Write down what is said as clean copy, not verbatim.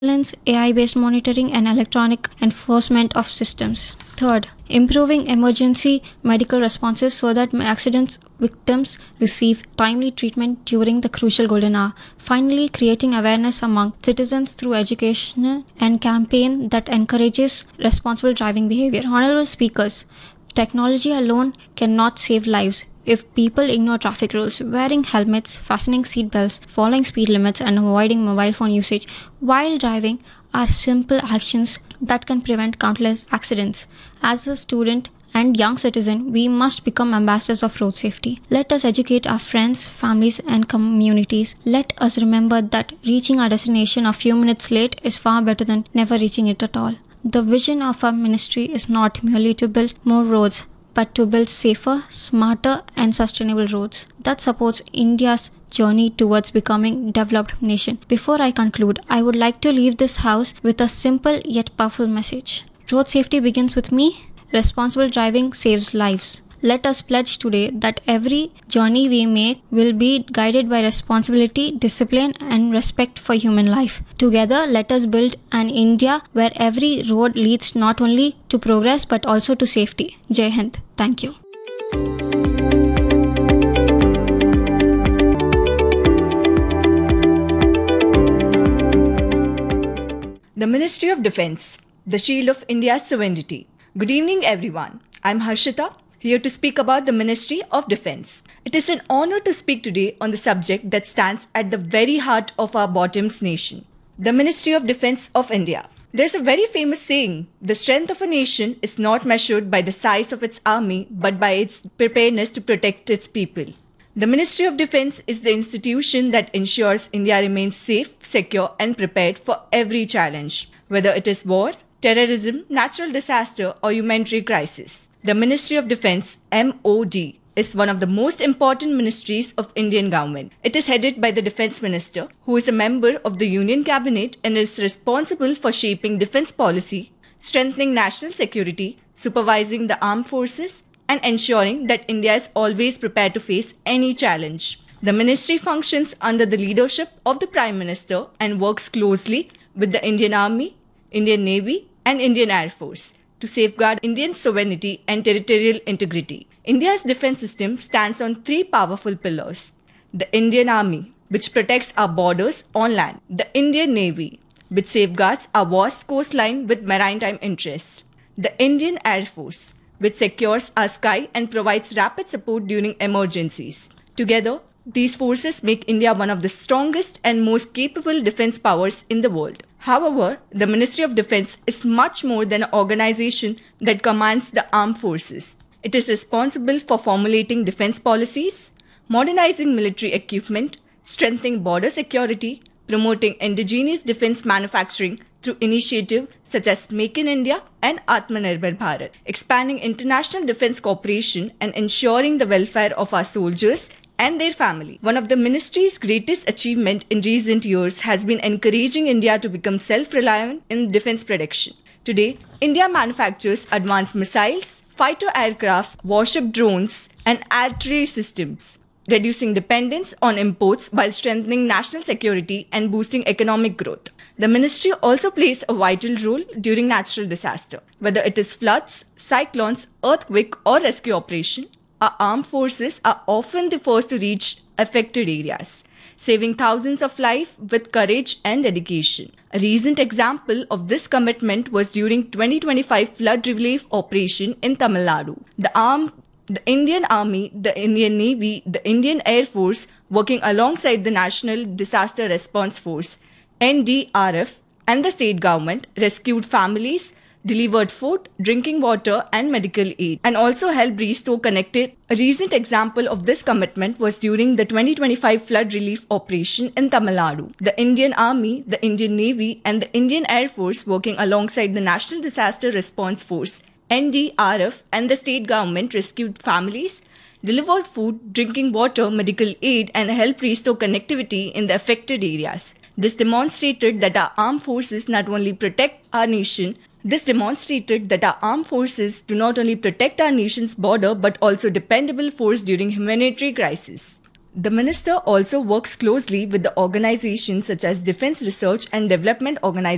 surveillance, AI-based monitoring, and electronic enforcement of systems. Third, improving emergency medical responses so that accident victims receive timely treatment during the crucial golden hour. Finally, creating awareness among citizens through education and campaign that encourages responsible driving behavior. Honorable speakers, technology alone cannot save lives. If people ignore traffic rules, wearing helmets, fastening seatbelts, following speed limits, and avoiding mobile phone usage while driving are simple actions that can prevent countless accidents. As a student and young citizen, we must become ambassadors of road safety. Let us educate our friends, families, and communities. Let us remember that reaching our destination a few minutes late is far better than never reaching it at all. The vision of our ministry is not merely to build more roads, but to build safer, smarter, and sustainable roads that supports India's journey towards becoming a developed nation. Before I conclude, I would like to leave this house with a simple yet powerful message. Road safety begins with me. Responsible driving saves lives. Let us pledge today that every journey we make will be guided by responsibility, discipline, and respect for human life. Together, let us build an India where every road leads not only to progress but also to safety. Jai Hind. Thank you. The Ministry of Defence, the shield of India's sovereignty. Good evening, everyone. I'm Harshita, here to speak about the Ministry of Defence. It is an honor to speak today on the subject that stands at the very heart of our bottom's nation, the Ministry of Defence of India. There's a very famous saying, the strength of a nation is not measured by the size of its army, but by its preparedness to protect its people. The Ministry of Defence is the institution that ensures India remains safe, secure, and prepared for every challenge, whether it is war, terrorism, natural disaster, or humanitarian crisis. The Ministry of Defence, MOD, is one of the most important ministries of Indian government. It is headed by the Defence Minister, who is a member of the Union Cabinet and is responsible for shaping defence policy, strengthening national security, supervising the armed forces, and ensuring that India is always prepared to face any challenge. The ministry functions under the leadership of the Prime Minister and works closely with the Indian Army, Indian Navy, and Indian Air Force to safeguard Indian sovereignty and territorial integrity. India's defense system stands on three powerful pillars: the Indian Army, which protects our borders on land; the Indian Navy, which safeguards our vast coastline with maritime interests; the Indian Air Force, which secures our sky and provides rapid support during emergencies. Together, these forces make India one of the strongest and most capable defense powers in the world. However, the Ministry of Defence is much more than an organization that commands the armed forces. It is responsible for formulating defense policies, modernizing military equipment, strengthening border security, promoting indigenous defense manufacturing through initiatives such as Make in India and Atmanirbhar Bharat, expanding international defense cooperation and ensuring the welfare of our soldiers and their family. One of the ministry's greatest achievements in recent years has been encouraging India to become self-reliant in defense production. Today, India manufactures advanced missiles, fighter aircraft, warship drones, and artillery systems, reducing dependence on imports while strengthening national security and boosting economic growth. The ministry also plays a vital role during natural disaster. Whether it is floods, cyclones, earthquake, or rescue operation, our armed forces are often the first to reach affected areas, saving thousands of lives with courage and dedication. A recent example of this commitment was during 2025 flood relief operation in Tamil Nadu. The Indian Army, the Indian Navy, the Indian Air Force, working alongside the National Disaster Response Force, NDRF, and the state government, rescued families, delivered food, drinking water, and medical aid, and also helped restore connectivity. A recent example of this commitment was during the 2025 flood relief operation in Tamil Nadu. The Indian Army, the Indian Navy, and the Indian Air Force, working alongside the National Disaster Response Force, NDRF, and the state government, rescued families, delivered food, drinking water, medical aid, and helped restore connectivity in the affected areas. This demonstrated that our armed forces not only protect our nation, do not only protect our nation's border but also dependable force during humanitarian crisis. The minister also works closely with the organizations such as Defence Research and Development Organization